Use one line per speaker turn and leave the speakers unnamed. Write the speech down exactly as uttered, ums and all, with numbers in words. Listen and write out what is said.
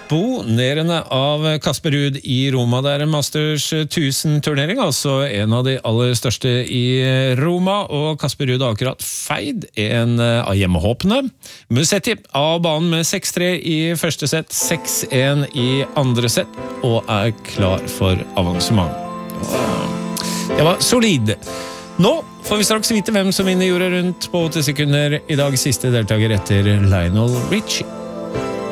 Imponerende av Casper Ruud i Roma. Det er en Masters tusen-turnering, altså en av de aller største i Roma, og Casper Ruud har akkurat feid en av hjemmehåpene. Musetti av banen med seks tre i første sett, seks en i andre sett, og er klar for avansement. Det var solid. Nå får vi straks vite hvem som vinner jorda rundt på åtti sekunder. I dag siste deltaker etter Lionel Richie.